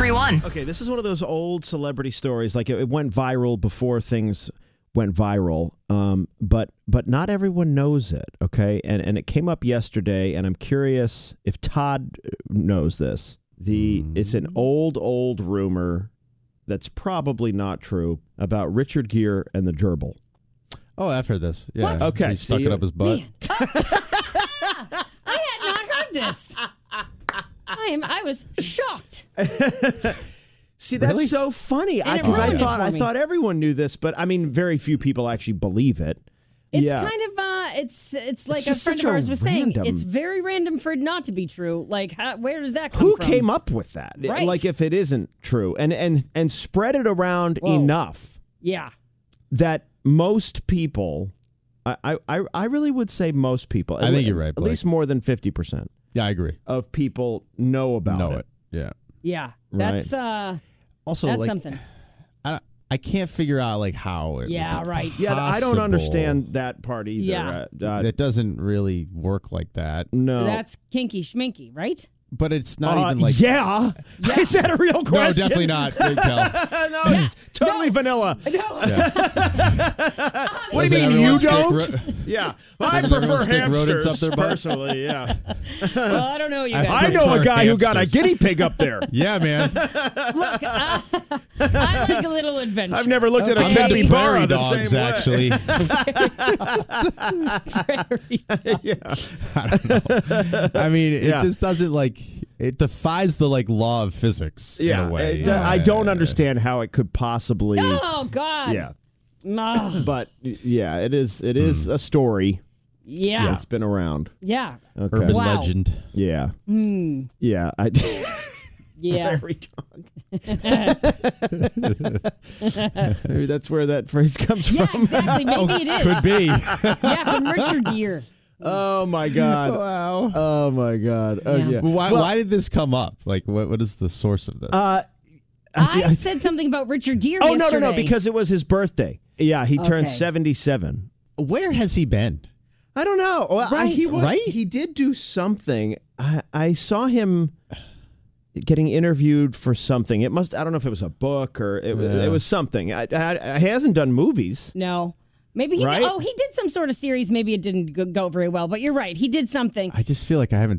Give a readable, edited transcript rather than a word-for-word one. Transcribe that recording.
1031. Okay, this is one of those old celebrity stories. Like it went viral before things went viral, but not everyone knows it. Okay, and it came up yesterday, and I'm curious if Todd knows this. It's an old rumor that's probably not true about Richard Gere and the gerbil. Oh, I've heard this. Yeah. What? Okay, He stuck it up his butt. I had not heard this. I was shocked. See, that's Really? so funny And it because ruined it for I me. thought everyone knew this, but I mean, very few people actually believe it. It's yeah. kind of it's like a just friend such of a ours was saying. random- It's very random for it not to be true. Like, where does that come Who from? came up with that? Right. Like, if it isn't true, and spread it around Whoa. enough Yeah. that most people, I really would say most people. I think you're right, At Blake. least more than 50% Yeah, I agree. of people know about Know it. it. Yeah. Yeah. Right. That's Also, that's like, something. I can't figure out like how it. Yeah, would be right. Yeah, I don't possible. understand that part either. Yeah. It doesn't really work like that. No. That's kinky schminky, right? But it's not even like. yeah. Is that a real No, question? definitely not. Good tell. No, it's totally vanilla. No. What do you Doesn't mean you everyone stick don't? Yeah. I Doesn't everyone prefer stick rodents hamsters up their butt? personally, yeah. Well, I don't know you I guys. I know a guy who got a hamsters. guinea pig up there. Yeah, man. Look, I like a little adventure. I've never looked at a I'm into capybara prairie the dogs, same way. actually. Yeah. I don't know. I mean, it Yeah. just doesn't like. It defies the like law of physics in Yeah. a way. I don't understand how it could possibly. Oh God. Yeah. Ugh. But yeah, it is a story Yeah. that's been around. Yeah. Okay. Urban Wow. legend. Yeah. Yeah. Yeah. Prairie dog. Maybe that's where that phrase comes Yeah, from. exactly. Maybe it is. Could be. Yeah, from Richard Gere. Oh my God. Wow. Oh my God. Oh Yeah. yeah. Why did this come up? Like, what is the source of this? I said something about Richard Gere Oh yesterday. no, because it was his birthday. Yeah, he turned Okay. 77. Where has he been? I don't know. Well, Right. Right? He did do something. I saw him getting interviewed for something. I don't know if it was a book or it was something. He hasn't done movies. No. Maybe he Right? did. Oh, he did some sort of series. Maybe it didn't go very well, but you're right. He did something. I just feel like I haven't